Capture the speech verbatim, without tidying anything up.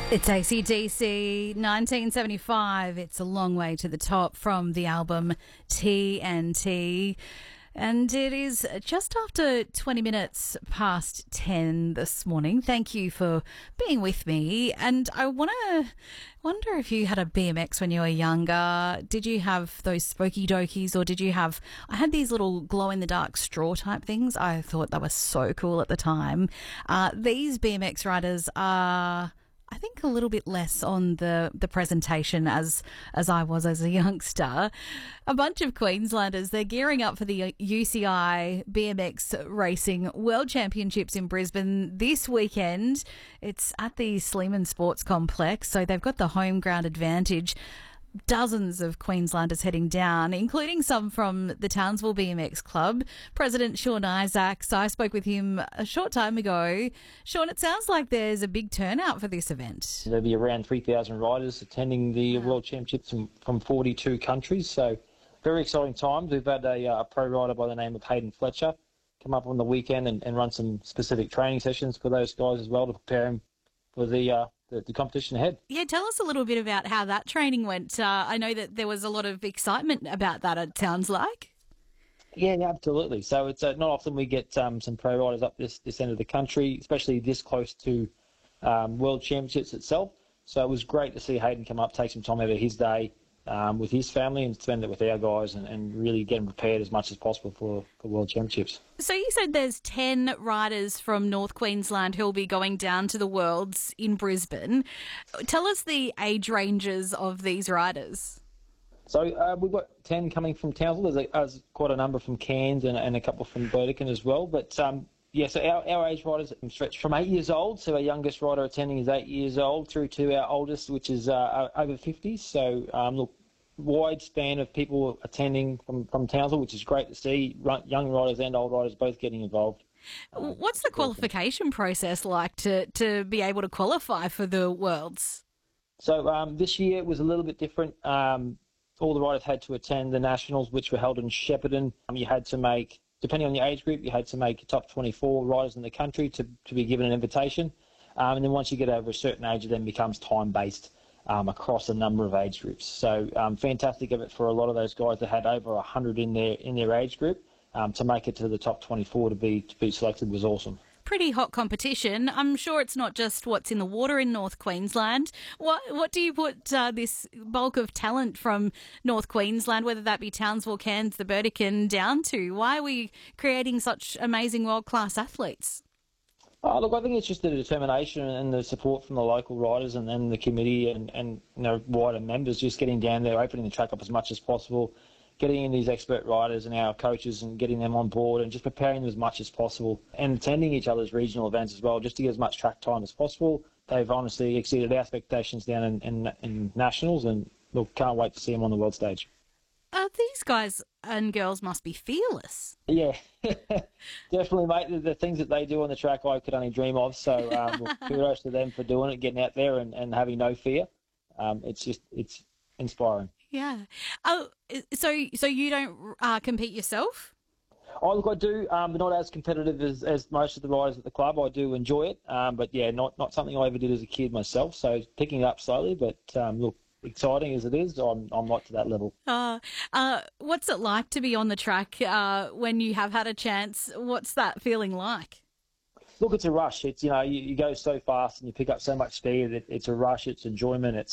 It's A C D C, nineteen seventy-five. It's a long way to the top from the album T N T. And it is just after twenty minutes past ten this morning. Thank you for being with me. And I want to wonder if you had a B M X when you were younger. Did you have those spooky dokies, or did you have... I had these little glow-in-the-dark straw type things. I thought they were so cool at the time. Uh, these B M X riders are... I think a little bit less on the, the presentation as as I was as a youngster. A bunch of Queenslanders, they're gearing up for the U C I B M X Racing World Championships in Brisbane this weekend. It's at the Sleeman Sports Complex, so they've got the home ground advantage. Dozens of Queenslanders heading down, including some from the Townsville B M X Club. President Sean Isaacs, I spoke with him a short time ago. Sean, it sounds like there's a big turnout for this event. There'll be around three thousand riders attending the wow. World Championships from, from forty-two countries, so very exciting times. We've had a, a pro rider by the name of Hayden Fletcher come up on the weekend and, and run some specific training sessions for those guys as well to prepare them for the... Uh, The, the competition ahead. Yeah, tell us a little bit about how that training went. Uh, I know that there was a lot of excitement about that, it sounds like. Yeah, absolutely. So it's uh, not often we get um, some pro riders up this, this end of the country, especially this close to um, World Championships itself. So it was great to see Hayden come up, take some time out of his day um, with his family and spend it with our guys and, and really get them prepared as much as possible for, for World Championships. So you said there's ten riders from North Queensland who'll be going down to the Worlds in Brisbane. Tell us the age ranges of these riders. So uh, we've got ten coming from Townsville. There's, a, there's quite a number from Cairns and, and a couple from Burdekin as well. But um, yeah, so our, our age riders stretch from eight years old. So our youngest rider attending is eight years old through to our oldest, which is uh, over fifty. So um, look, wide span of people attending from, from Townsville, which is great to see. Young riders and old riders both getting involved. What's the qualification process like to, to be able to qualify for the Worlds? So um, this year it was a little bit different. Um, all the riders had to attend the Nationals, which were held in Shepparton. Um, you had to make, depending on your age group, you had to make top twenty-four riders in the country to, to be given an invitation. Um, and then once you get over a certain age, it then becomes time-based. Um, across a number of age groups. So um, fantastic of it for a lot of those guys that had over one hundred in their in their age group. Um, to make it to the top twenty-four to be to be selected was awesome. Pretty hot competition. I'm sure it's not just what's in the water in North Queensland. What what do you put uh, this bulk of talent from North Queensland, whether that be Townsville, Cairns, the Burdekin, down to? Why are we creating such amazing world-class athletes? Oh, look, I think it's just the determination and the support from the local riders and then the committee and, and you know, wider members just getting down there, opening the track up as much as possible, getting in these expert riders and our coaches and getting them on board and just preparing them as much as possible and attending each other's regional events as well just to get as much track time as possible. They've honestly exceeded our expectations down in, in, in Nationals and look, can't wait to see them on the world stage. Uh, these guys and girls must be fearless. Yeah, definitely, mate. The, the things that they do on the track I could only dream of. So um, well, kudos to them for doing it, getting out there and, and having no fear. Um, it's just, it's inspiring. Yeah. Oh, so so you don't uh, compete yourself? Oh, look, I do, um, but not as competitive as, as most of the riders at the club. I do enjoy it, um, but yeah, not, not something I ever did as a kid myself. So picking it up slowly, but um, look, exciting as it is, I'm, I'm not to that level. Uh, uh, what's it like to be on the track uh, when you have had a chance? What's that feeling like? Look, it's a rush. It's, you know, you, you go so fast and you pick up so much speed. It, it's a rush. It's enjoyment. It's